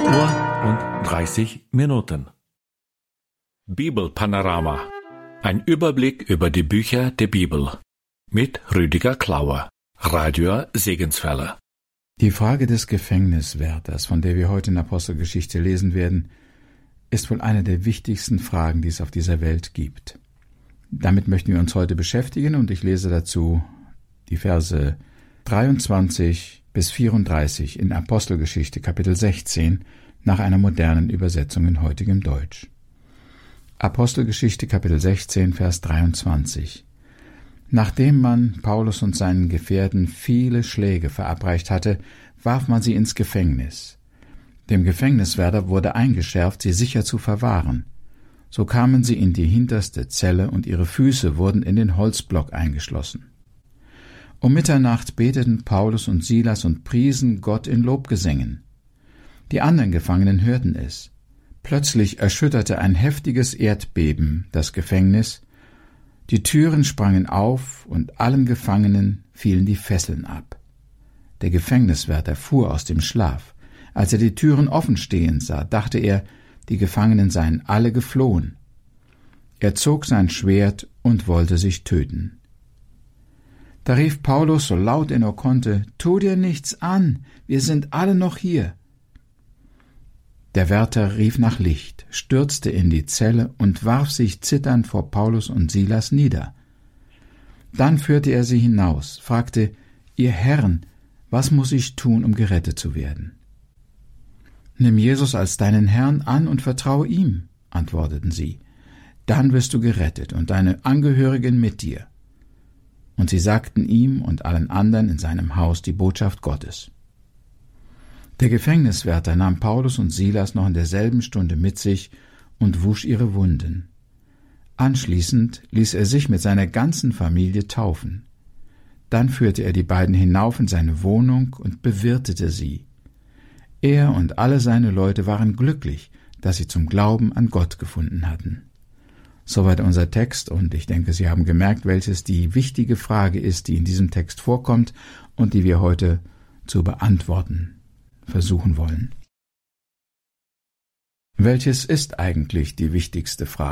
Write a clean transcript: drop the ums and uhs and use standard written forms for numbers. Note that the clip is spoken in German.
8:30 Bibelpanorama. Ein Überblick über die Bücher der Bibel. Mit Rüdiger Klauer, Radio Segenswelle. Die Frage des Gefängniswärters, von der wir heute in Apostelgeschichte lesen werden, ist wohl eine der wichtigsten Fragen, die es auf dieser Welt gibt. Damit möchten wir uns heute beschäftigen und ich lese dazu die Verse 23 bis 34 in Apostelgeschichte Kapitel 16 nach einer modernen Übersetzung in heutigem Deutsch. Apostelgeschichte Kapitel 16, Vers 23. Nachdem man Paulus und seinen Gefährten viele Schläge verabreicht hatte, warf man sie ins Gefängnis. Dem Gefängniswärter wurde eingeschärft, sie sicher zu verwahren. So kamen sie in die hinterste Zelle und ihre Füße wurden in den Holzblock eingeschlossen. Um Mitternacht beteten Paulus und Silas und priesen Gott in Lobgesängen. Die anderen Gefangenen hörten es. Plötzlich erschütterte ein heftiges Erdbeben das Gefängnis, die Türen sprangen auf und allen Gefangenen fielen die Fesseln ab. Der Gefängniswärter fuhr aus dem Schlaf. Als er die Türen offen stehen sah, dachte er, die Gefangenen seien alle geflohen. Er zog sein Schwert und wollte sich töten. Da rief Paulus so laut er nur konnte, »Tu dir nichts an, wir sind alle noch hier.« Der Wärter rief nach Licht, stürzte in die Zelle und warf sich zitternd vor Paulus und Silas nieder. Dann führte er sie hinaus, fragte, »Ihr Herren, was muss ich tun, um gerettet zu werden?« »Nimm Jesus als deinen Herrn an und vertraue ihm«, antworteten sie. »Dann wirst du gerettet und deine Angehörigen mit dir.« Und sie sagten ihm und allen anderen in seinem Haus die Botschaft Gottes. Der Gefängniswärter nahm Paulus und Silas noch in derselben Stunde mit sich und wusch ihre Wunden. Anschließend ließ er sich mit seiner ganzen Familie taufen. Dann führte er die beiden hinauf in seine Wohnung und bewirtete sie. Er und alle seine Leute waren glücklich, dass sie zum Glauben an Gott gefunden hatten. Soweit unser Text, und ich denke, Sie haben gemerkt, welches die wichtige Frage ist, die in diesem Text vorkommt und die wir heute zu beantworten versuchen wollen. Welches ist eigentlich die wichtigste Frage?